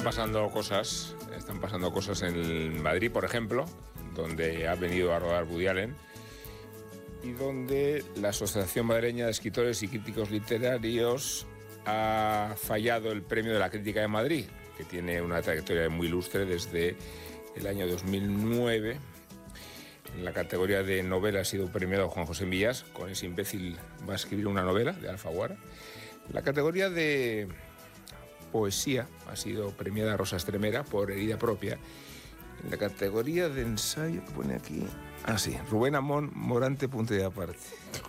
pasando cosas en Madrid, por ejemplo, donde ha venido a rodar Woody Allen y donde la Asociación Madrileña de Escritores y Críticos Literarios ha fallado el Premio de la Crítica de Madrid, que tiene una trayectoria muy ilustre desde el año 2009. En la categoría de novela ha sido premiado Juan José Millás, con Ese imbécil va a escribir una novela, de Alfaguara. En la categoría de poesía ha sido premiada Rosa Estremera por Herida propia. En la categoría de ensayo, que pone aquí... Rubén Amón, Morante, punto y aparte.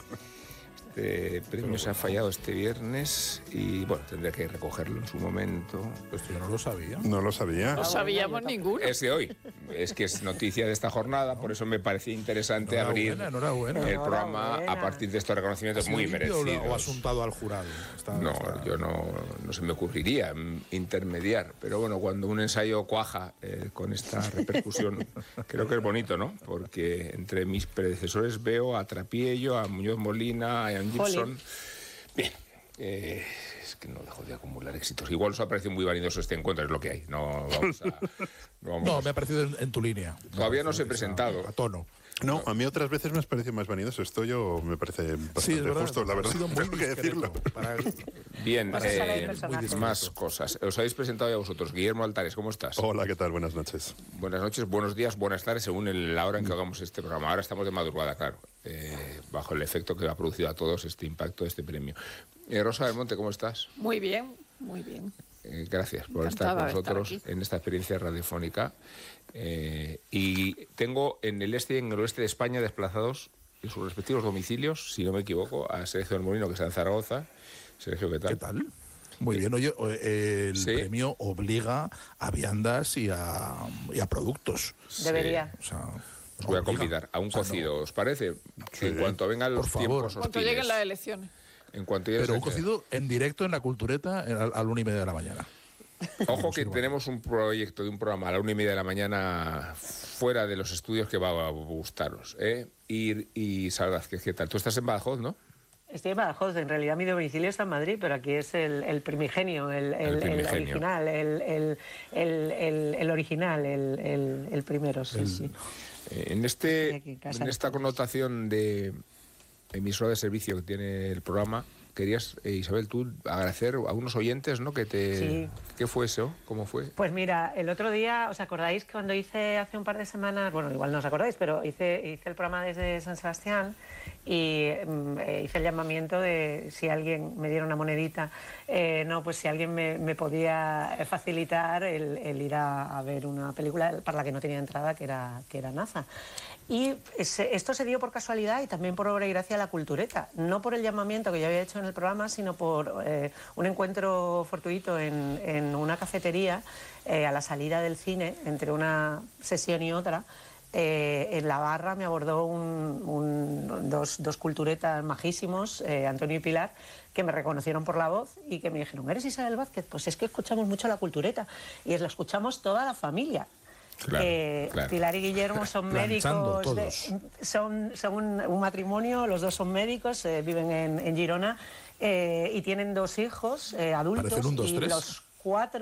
Este premio se ha fallado este viernes y, bueno, tendré que recogerlo en su momento. Pues yo no lo sabía. No lo sabía. No sabíamos ninguno. Es de hoy. Es que es noticia de esta jornada, por eso me parecía interesante abrir el programa a partir de estos reconocimientos muy merecidos. ¿O asuntado al jurado? Yo no se me ocurriría intermediar. Pero bueno, cuando un ensayo cuaja con esta repercusión, creo que es bonito, ¿no? Porque entre mis predecesores veo a Trapiello, a Muñoz Molina, a Ian Gibson. Bien. Es que no dejo de acumular éxitos. Igual os ha parecido muy vanidoso este encuentro, es lo que hay. No, me ha parecido en tu línea. Todavía no se he presentado. A tono. No, a mí otras veces me has parecido más vanidoso. Esto me parece bastante justo, la verdad. Tengo que decirlo. Bien, más cosas. Os habéis presentado ya vosotros. Guillermo Altares, ¿cómo estás? Hola, ¿qué tal? Buenas noches. Buenas noches, buenos días, buenas tardes, según la hora en que hagamos este programa. Ahora estamos de madrugada, claro, bajo el efecto que ha producido a todos este impacto de este premio. Rosa del Monte, ¿cómo estás? Muy bien, muy bien. Gracias por estar con nosotros en esta experiencia radiofónica. Y tengo en el este y en el oeste de España desplazados en sus respectivos domicilios, si no me equivoco, a Sergio del Molino, que está en Zaragoza. Sergio, ¿qué tal? ¿Qué tal? Muy bien. Oye, el premio obliga a viandas y a productos. Debería. O sea, os voy a convidar a un cocido, ¿os parece? Sí. En cuanto vengan los tiempos hostiles. Cuando lleguen las elecciones. Pero un cocido en directo en la Cultureta a la 1:30 de la mañana. Ojo que tenemos un proyecto de un programa a la 1:30 de la mañana fuera de los estudios que va a gustaros. Y Salvaz, ¿qué tal? Tú estás en Badajoz, ¿no? Estoy en Badajoz, en realidad mi domicilio está en Madrid, pero aquí es el primigenio, el original, el original, el primero, sí. En esta connotación de emisora de servicio que tiene el programa, querías, Isabel, tú agradecer a unos oyentes, ¿no? Sí. ¿Qué fue eso? ¿Cómo fue? Pues mira, el otro día, ¿os acordáis que cuando hice hace un par de semanas, bueno, igual no os acordáis, pero hice el programa desde San Sebastián y hice el llamamiento de si alguien me diera una monedita, pues si alguien me podía facilitar el ir a ver una película para la que no tenía entrada, que era NASA. Y esto se dio por casualidad y también por obra y gracia de la Cultureta, no por el llamamiento que yo había hecho en el programa, sino por un encuentro fortuito en una cafetería a la salida del cine, entre una sesión y otra. En la barra me abordó dos culturetas majísimos, Antonio y Pilar, que me reconocieron por la voz y que me dijeron: ¿eres Isabel Vázquez? Pues es que escuchamos mucho la Cultureta y la escuchamos toda la familia. Claro. Pilar y Guillermo son médicos, son un matrimonio, los dos son médicos, viven en Girona y tienen 2 hijos adultos. Parecen un 2-3. Y los 4